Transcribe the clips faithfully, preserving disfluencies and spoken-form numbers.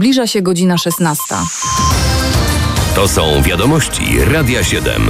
Zbliża się godzina szesnasta. To są wiadomości Radia siedem.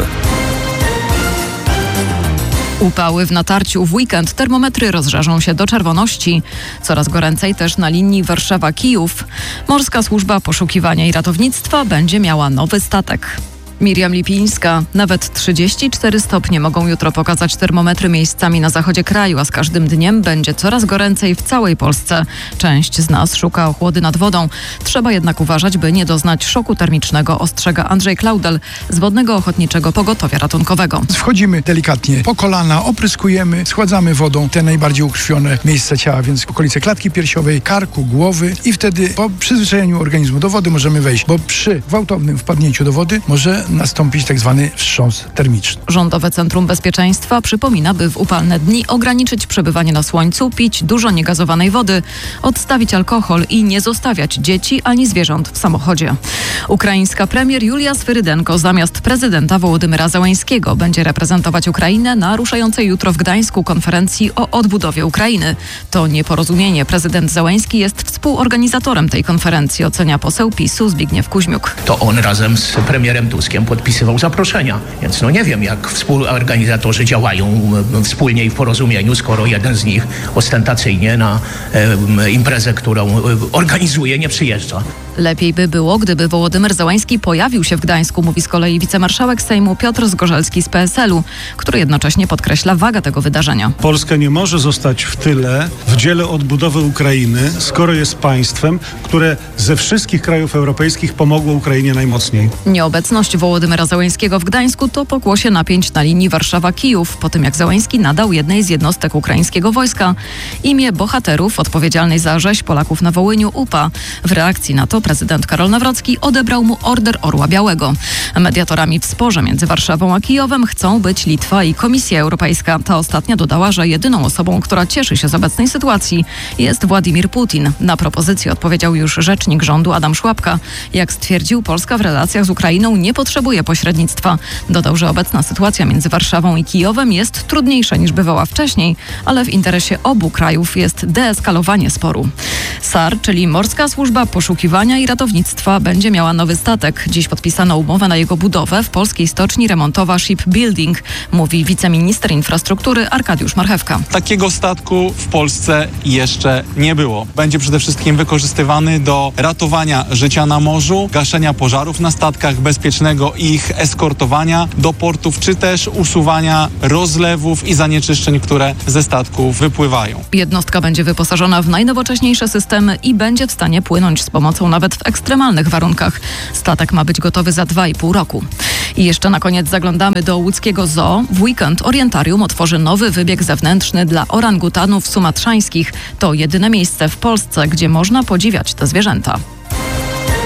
Upały w natarciu w weekend, termometry rozżarzą się do czerwoności. Coraz goręcej też na linii Warszawa-Kijów. Morska Służba Poszukiwania i Ratownictwa będzie miała nowy statek. Miriam Lipińska. Nawet trzydzieści cztery stopnie mogą jutro pokazać termometry miejscami na zachodzie kraju, a z każdym dniem będzie coraz goręcej w całej Polsce. Część z nas szuka ochłody nad wodą. Trzeba jednak uważać, by nie doznać szoku termicznego, ostrzega Andrzej Klaudel z Wodnego Ochotniczego Pogotowia Ratunkowego. Wchodzimy delikatnie po kolana, opryskujemy, schładzamy wodą te najbardziej ukrwione miejsca ciała, więc okolice klatki piersiowej, karku, głowy i wtedy po przyzwyczajeniu organizmu do wody możemy wejść, bo przy gwałtownym wpadnięciu do wody może nastąpić tak zwany wstrząs termiczny. Rządowe Centrum Bezpieczeństwa przypomina, by w upalne dni ograniczyć przebywanie na słońcu, pić dużo niegazowanej wody, odstawić alkohol i nie zostawiać dzieci ani zwierząt w samochodzie. Ukraińska premier Julia Swyrydenko zamiast prezydenta Wołodymyra Zełenskiego będzie reprezentować Ukrainę na ruszającej jutro w Gdańsku konferencji o odbudowie Ukrainy. To nieporozumienie. Prezydent Zełenski jest współorganizatorem tej konferencji, ocenia poseł PiSu Zbigniew Kuźmiuk. To on razem z premierem Tuskiem podpisywał zaproszenia, więc no nie wiem, jak współorganizatorzy działają wspólnie i w porozumieniu, skoro jeden z nich ostentacyjnie na e, imprezę, którą organizuje, nie przyjeżdża. Lepiej by było, gdyby Wołodymyr Zełenski pojawił się w Gdańsku, mówi z kolei wicemarszałek Sejmu Piotr Zgorzelski z P S L u, który jednocześnie podkreśla wagę tego wydarzenia. Polska nie może zostać w tyle w dziele odbudowy Ukrainy, skoro jest państwem, które ze wszystkich krajów europejskich pomogło Ukrainie najmocniej. Nieobecność Wołodymyra Zełenskiego w Gdańsku to pokłosie napięć na linii Warszawa-Kijów, po tym jak Zełenski nadał jednej z jednostek ukraińskiego wojska imię bohaterów odpowiedzialnej za rzeź Polaków na Wołyniu U P A. W reakcji na to prezydent Karol Nawrocki odebrał mu Order Orła Białego. Mediatorami w sporze między Warszawą a Kijowem chcą być Litwa i Komisja Europejska. Ta ostatnia dodała, że jedyną osobą, która cieszy się z obecnej sytuacji, jest Władimir Putin. Na propozycję odpowiedział już rzecznik rządu Adam Szłapka. Jak stwierdził, Polska w relacjach z Ukrainą nie potrzebuje pośrednictwa. Dodał, że obecna sytuacja między Warszawą i Kijowem jest trudniejsza niż bywała wcześniej, ale w interesie obu krajów jest deeskalowanie sporu. S A R, czyli Morska Służba Poszukiwania i Ratownictwa, będzie miała nowy statek. Dziś podpisano umowę na jego budowę w polskiej stoczni remontowa Shipbuilding, mówi wiceminister infrastruktury Arkadiusz Marchewka. Takiego statku w Polsce jeszcze nie było. Będzie przede wszystkim wykorzystywany do ratowania życia na morzu, gaszenia pożarów na statkach, bezpiecznego ich eskortowania do portów, czy też usuwania rozlewów i zanieczyszczeń, które ze statków wypływają. Jednostka będzie wyposażona w najnowocześniejsze systemy i będzie w stanie płynąć z pomocą nawet w ekstremalnych warunkach. Statek ma być gotowy za dwa i pół roku. I jeszcze na koniec zaglądamy do łódzkiego zoo. W weekend Orientarium otworzy nowy wybieg zewnętrzny dla orangutanów sumatrzańskich. To jedyne miejsce w Polsce, gdzie można podziwiać te zwierzęta.